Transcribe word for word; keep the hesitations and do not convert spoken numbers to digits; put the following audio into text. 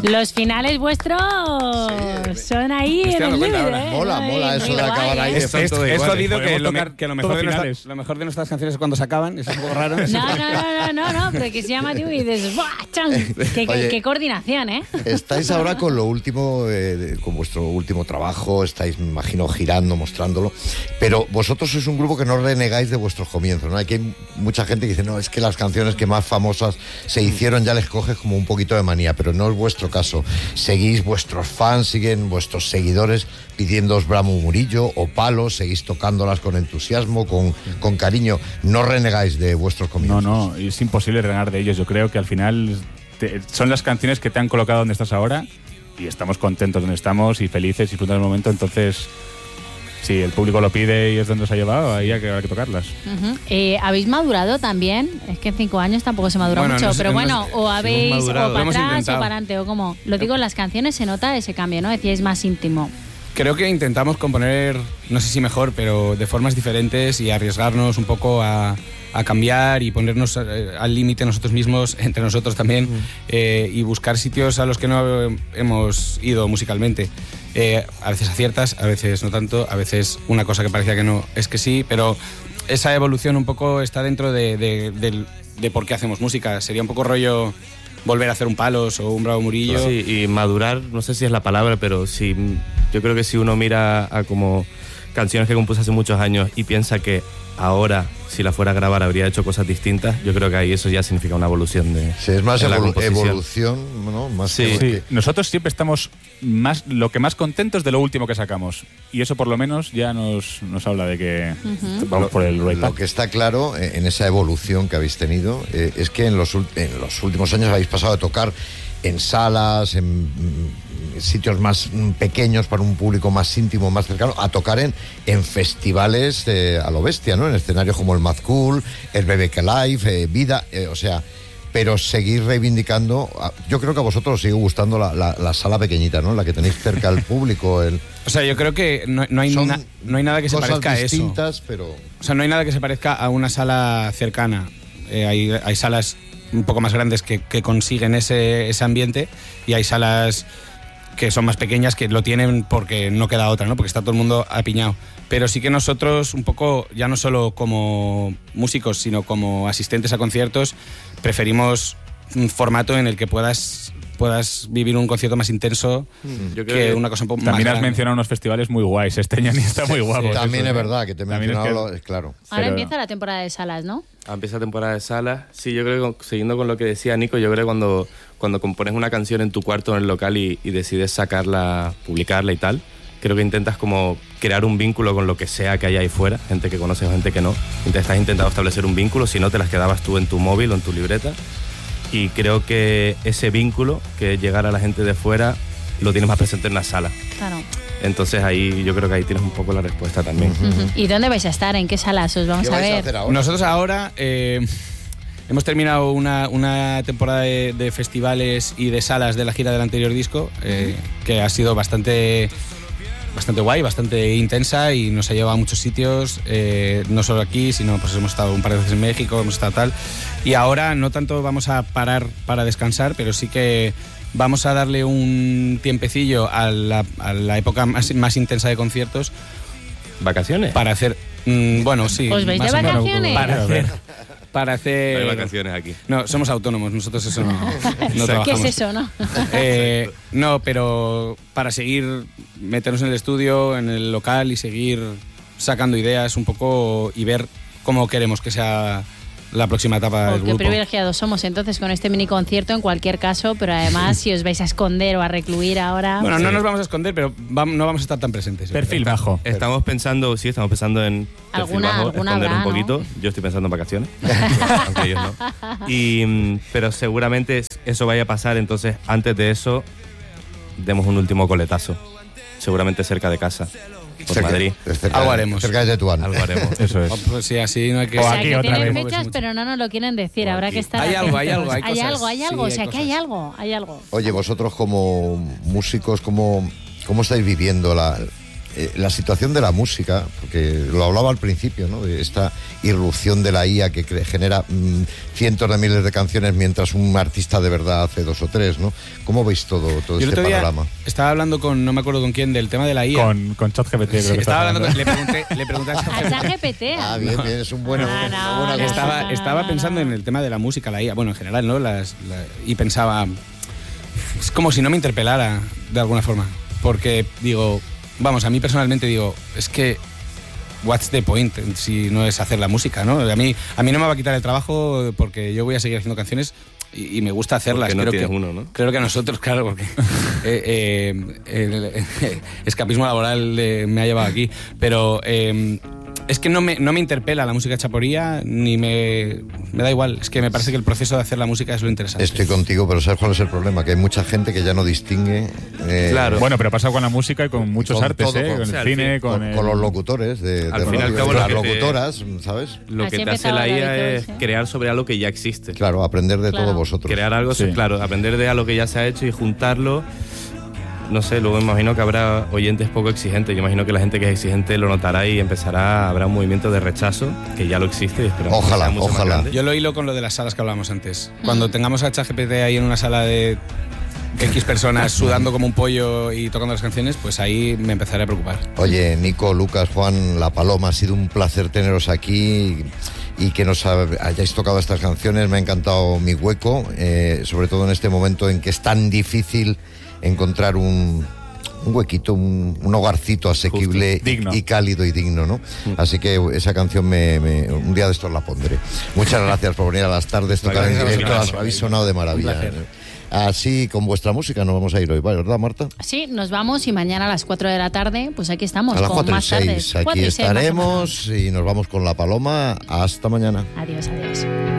Los finales vuestros sí, son ahí en el límite, ¿eh? Mola, Ay, mola eso de acabar ahí. Es, es, es jodido que lo, tocar, que lo, mejor de nuestra, lo mejor de nuestras canciones es cuando se acaban. Es un poco raro. No, no, no, no, no, no, pero que se llama tío y dices, ¡buah, chan! Qué, Oye, qué coordinación, ¿eh? Estáis ahora con lo último, eh, con vuestro último trabajo, estáis, me imagino, girando, mostrándolo, pero vosotros sois un grupo que no renegáis de vuestros comienzos, ¿no? Aquí hay mucha gente que dice, no, es que las canciones que más famosas se hicieron ya les coges como un poquito de manía, pero no es vuestro caso. Seguís, vuestros fans siguen, vuestros seguidores pidiéndoos Bramo Murillo o Palos, seguís tocándolas con entusiasmo, con, con cariño, no renegáis de vuestros comienzos. No, no, es imposible renegar de ellos. Yo creo que al final te, son las canciones que te han colocado donde estás ahora y estamos contentos donde estamos y felices y disfrutando del momento, entonces si el público lo pide y es donde os ha llevado, ahí hay que, hay que tocarlas. Uh-huh. eh, ¿Habéis madurado también? Es que en cinco años tampoco se madura bueno, mucho, no sé, pero bueno, hemos, o habéis, o para atrás intentado. o para adelante, o como. Lo digo, en las canciones se nota ese cambio, ¿no? Decíais más íntimo. Creo que intentamos componer, no sé si mejor, pero de formas diferentes y arriesgarnos un poco a, a cambiar y ponernos al límite nosotros mismos, entre nosotros también, mm. eh, y buscar sitios a los que no hemos ido musicalmente. Eh, a veces aciertas, a veces no tanto, a veces una cosa que parecía que no es que sí, pero esa evolución un poco está dentro de, de, de, de por qué hacemos música. Sería un poco rollo volver a hacer un Palos o un Bravo Murillo. Sí, y madurar, no sé si es la palabra, pero sí, yo creo que si uno mira a como canciones que compuso hace muchos años y piensa que ahora, si la fuera a grabar, habría hecho cosas distintas, yo creo que ahí eso ya significa una evolución de sí, es más de la evolu- composición. evolución, ¿no? Más sí. que, Sí. que... Nosotros siempre estamos más lo que más contentos de lo último que sacamos y eso por lo menos ya nos, nos habla de que uh-huh. vamos por el right. Lo que está claro eh, en esa evolución que habéis tenido eh, es que en los, en los últimos años habéis pasado de tocar en salas, en sitios más pequeños para un público más íntimo, más cercano, a tocar en, en festivales eh, a lo bestia, ¿no? En escenarios como el Mad Cool, el B B K Live, eh, Vida, eh, o sea, pero seguir reivindicando. Yo creo que a vosotros os sigue gustando la, la, la sala pequeñita, ¿no? La que tenéis cerca al público. El... O sea, yo creo que no, no, hay, na, no hay nada que se parezca a eso. distintas, pero... O sea, no hay nada que se parezca a una sala cercana. Eh, hay, hay salas un poco más grandes que, que consiguen ese, ese ambiente y hay salas que son más pequeñas que lo tienen porque no queda otra, ¿no? Porque está todo el mundo apiñado. Pero sí que nosotros un poco, ya no solo como músicos, sino como asistentes a conciertos, preferimos un formato en el que puedas puedas vivir un concierto más intenso mm, yo creo que, que una cosa un poco más también has grande. mencionado unos festivales muy guays, este año está muy guapo. Sí, también eso, es verdad que te he mencionado, es, que... lo, es claro. Ahora Pero... empieza la temporada de salas, ¿no? Ah, empieza la temporada de salas. Sí, yo creo que siguiendo con lo que decía Nico, yo creo que cuando, cuando compones una canción en tu cuarto en el local y, y decides sacarla, publicarla y tal, creo que intentas como crear un vínculo con lo que sea que haya ahí fuera, gente que conoces o gente que no. Entonces estás intentando establecer un vínculo, si no te las quedabas tú en tu móvil o en tu libreta. Y creo que ese vínculo, que es llegar a la gente de fuera, lo tienes más presente en la sala. Claro. Entonces ahí yo creo que ahí tienes un poco la respuesta también. Uh-huh. ¿Y dónde vais a estar? ¿En qué salas os vamos ¿Qué a vais ver? a hacer ahora? Nosotros ahora eh, hemos terminado una, una temporada de, de festivales y de salas de la gira del anterior disco, eh, que ha sido bastante... bastante guay, bastante intensa y nos ha llevado a muchos sitios, eh, no solo aquí, sino pues hemos estado un par de veces en México, hemos estado tal. Y ahora no tanto vamos a parar para descansar, pero sí que vamos a darle un tiempecillo a la, a la época más, más intensa de conciertos. ¿Vacaciones? Para hacer, mmm, bueno, sí. ¿Os vais más de o menos, vacaciones? para hacer... Para hacer... No hay vacaciones aquí. No, somos autónomos, nosotros eso no, no trabajamos. ¿Qué es eso, no? Eh, no, pero para seguir, meternos en el estudio, en el local y seguir sacando ideas un poco y ver cómo queremos que sea la próxima etapa Oh, del qué grupo. privilegiados somos entonces con este mini concierto en cualquier caso, pero además si os vais a esconder o a recluir ahora... Bueno, no Sí. nos vamos a esconder, pero vamos, no vamos a estar tan presentes. Perfil bajo. Estamos pensando, sí, estamos pensando en perfil Alguna- bajo, alguna esconder habrá, un poquito. ¿no? Yo estoy pensando en vacaciones, aunque ellos no. Y, mm, pero seguramente eso vaya a pasar, entonces antes de eso demos un último coletazo, seguramente cerca de casa, por Cerca- Madrid. cerca- Algo haremos. Cerca de Tetuán. Algo haremos. Eso es. Oh, pues sí, así no hay que... O O sea, aquí que otra tienen vez. fechas, pero no nos lo quieren decir. O Habrá aquí. que estar Hay algo, hay atentos. algo, hay hay cosas. algo, hay algo. Sí, o sea, hay que hay cosas. algo, hay algo. Oye, vosotros como músicos, ¿cómo, cómo estáis viviendo la, eh, la situación de la música, porque lo hablaba al principio, ¿no? De esta irrupción de la I A que cre- genera mm, cientos de miles de canciones mientras un artista de verdad hace dos o tres, ¿no? ¿Cómo veis todo, todo Yo el este otro día panorama? estaba hablando con, no me acuerdo con quién, del tema de la I A. Con, con ChatGPT, creo Sí, que estaba hablando, hablando. con- le pregunté, le pregunté a A ChatGPT. ChatGPT. Ah, bien, bien, es un bueno, Ah, no, una buena no, cosa. Estaba, no, estaba no, pensando no. en el tema de la música, la I A, bueno, en general, ¿no? Las, la- y pensaba, es como si no me interpelara de alguna forma, porque digo, vamos, a mí personalmente digo, es que, what's the point si no es hacer la música, ¿no? A mí, a mí no me va a quitar el trabajo porque yo voy a seguir haciendo canciones y, y me gusta hacerlas. Porque no creo tienes que, uno, ¿no? Creo que a nosotros, claro, porque eh, eh, el, el escapismo laboral eh, me ha llevado aquí, pero... Eh, es que no me, no me interpela la música chaporía, ni me, me da igual. Es que me parece que el proceso de hacer la música es lo interesante. Estoy contigo, pero ¿sabes cuál es el problema? Que hay mucha gente que ya no distingue... eh, Claro. Bueno, pero pasa con la música y con muchos con artes, todo, ¿eh? con- Con o sea, el al cine, fin, con, con, el- con los locutores de, de Al fin y al radio, cabo, las lo que te- locutoras, ¿sabes? Lo Así que te hace empezaba la I A David, es ¿sí? crear sobre algo que ya existe. Claro, aprender de Claro. todos vosotros. Crear algo, Sí. claro, aprender de algo que ya se ha hecho y juntarlo. No sé, luego imagino que habrá oyentes poco exigentes. Yo imagino que la gente que es exigente lo notará y empezará, habrá un movimiento de rechazo, que ya lo existe y esperamos que Ojalá, sea mucho más ojalá. grande. Yo lo hilo con lo de las salas que hablábamos antes. Cuando tengamos a ChatGPT ahí en una sala de X personas sudando como un pollo y tocando las canciones, pues ahí me empezaré a preocupar. Oye, Nico, Lucas, Juan, La Paloma, ha sido un placer teneros aquí y que nos ha- hayáis tocado estas canciones. Me ha encantado Mi Hueco, eh, sobre todo en este momento en que es tan difícil encontrar un, un huequito, un, un hogarcito asequible Justo, digno. y, y cálido y digno, ¿no? Así que esa canción me, me- un día de estos la pondré. Muchas gracias por venir a las tardes, tocar en Gracias a directo, vosotros. habéis sonado de maravilla. Un placer. Así, con vuestra música nos vamos a ir hoy, ¿vale? ¿Verdad, Marta? Sí, nos vamos y mañana a las cuatro de la tarde, pues aquí estamos. A las con cuatro y más tardes. seis, aquí Cuatro y seis, más o estaremos y nos vamos con La Paloma. Hasta mañana. menos. Adiós, adiós.